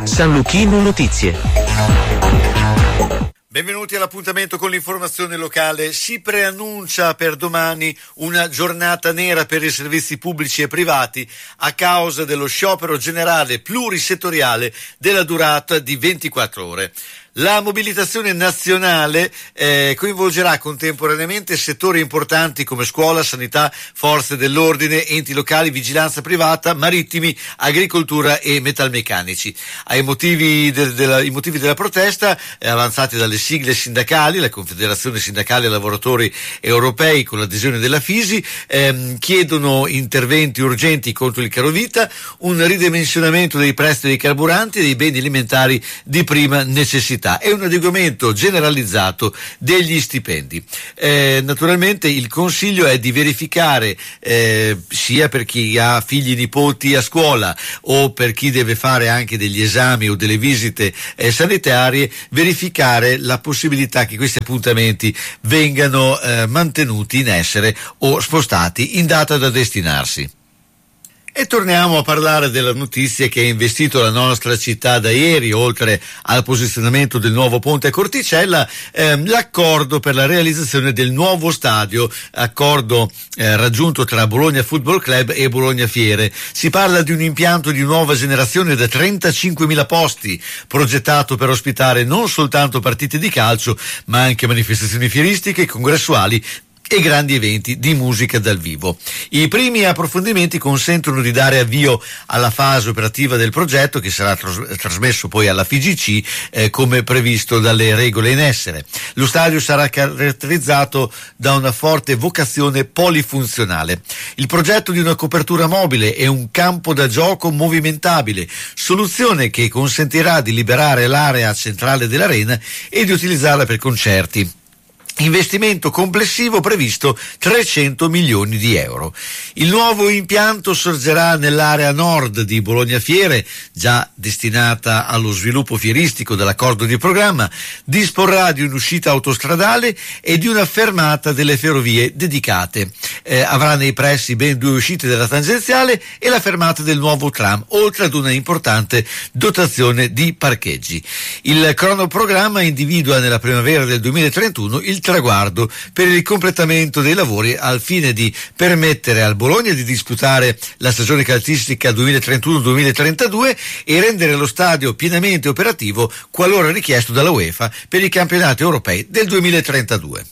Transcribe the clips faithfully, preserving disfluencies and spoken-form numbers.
San Luchino Notizie. Benvenuti all'appuntamento con l'informazione locale. Si preannuncia per domani una giornata nera per i servizi pubblici e privati a causa dello sciopero generale plurisettoriale della durata di ventiquattro ore. La mobilitazione nazionale eh, coinvolgerà contemporaneamente settori importanti come scuola, sanità, forze dell'ordine, enti locali, vigilanza privata, marittimi, agricoltura e metalmeccanici. Ai motivi, de, de la, i motivi della protesta eh, avanzati dalle sigle sindacali, la Confederazione Sindacale Lavoratori Europei con l'adesione della Fisi, ehm, chiedono interventi urgenti contro il carovita, un ridimensionamento dei prezzi dei carburanti e dei beni alimentari di prima necessità e un adeguamento generalizzato degli stipendi. Eh, naturalmente il consiglio è di verificare eh, sia per chi ha figli e nipoti a scuola o per chi deve fare anche degli esami o delle visite eh, sanitarie, verificare la possibilità che questi appuntamenti vengano eh, mantenuti in essere o spostati in data da destinarsi. E torniamo a parlare della notizia che ha investito la nostra città da ieri, oltre al posizionamento del nuovo ponte a Corticella, ehm, l'accordo per la realizzazione del nuovo stadio, accordo eh, raggiunto tra Bologna Football Club e Bologna Fiere. Si parla di un impianto di nuova generazione da trentacinquemila posti, progettato per ospitare non soltanto partite di calcio, ma anche manifestazioni fieristiche, congressuali e grandi eventi di musica dal vivo. I primi approfondimenti consentono di dare avvio alla fase operativa del progetto, che sarà tras- trasmesso poi alla F G C eh, come previsto dalle regole in essere. Lo stadio sarà caratterizzato da una forte vocazione polifunzionale. Il progetto di una copertura mobile e un campo da gioco movimentabile, soluzione che consentirà di liberare l'area centrale dell'arena e di utilizzarla per concerti. Investimento complessivo previsto trecento milioni di euro. Il nuovo impianto sorgerà nell'area nord di Bologna Fiere, già destinata allo sviluppo fieristico dell'accordo di programma, disporrà di un'uscita autostradale e di una fermata delle ferrovie dedicate. Eh, avrà nei pressi ben due uscite della tangenziale e la fermata del nuovo tram, oltre ad una importante dotazione di parcheggi. Il cronoprogramma individua nella primavera del duemilatrentuno il traguardo per il completamento dei lavori al fine di permettere al Bologna di disputare la stagione calcistica duemilatrentuno duemilatrentadue e rendere lo stadio pienamente operativo qualora richiesto dalla UEFA per i campionati europei del duemilatrentadue.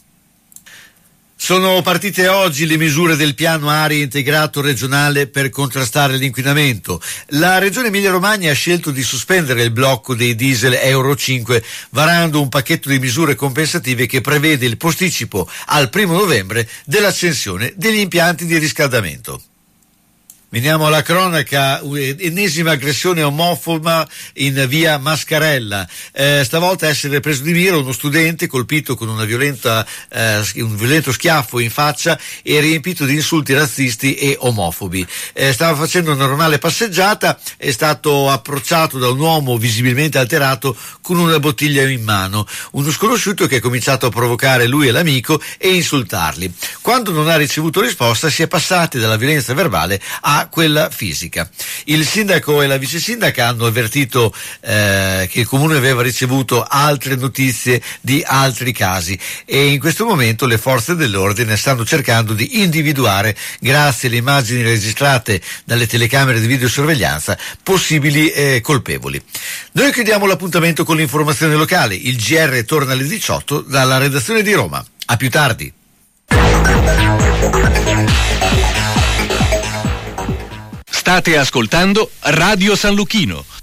Sono partite oggi le misure del piano aria integrato regionale per contrastare l'inquinamento. La Regione Emilia-Romagna ha scelto di sospendere il blocco dei diesel Euro cinque, varando un pacchetto di misure compensative che prevede il posticipo al primo novembre dell'accensione degli impianti di riscaldamento. Veniamo alla cronaca, ennesima aggressione omofoba in via Mascarella. Eh, stavolta a essere preso di mira uno studente colpito con una violenta, eh, un violento schiaffo in faccia e riempito di insulti razzisti e omofobi. Eh, stava facendo una normale passeggiata, è stato approcciato da un uomo visibilmente alterato con una bottiglia in mano. Uno sconosciuto che ha cominciato a provocare lui e l'amico e insultarli. Quando non ha ricevuto risposta si è passati dalla violenza verbale a quella fisica. Il sindaco e la vice sindaca hanno avvertito eh, che il comune aveva ricevuto altre notizie di altri casi e in questo momento le forze dell'ordine stanno cercando di individuare, grazie alle immagini registrate dalle telecamere di videosorveglianza, possibili eh, colpevoli. Noi chiudiamo l'appuntamento con l'informazione locale. Il G R torna alle diciotto dalla redazione di Roma. A più tardi. State ascoltando Radio San Luchino,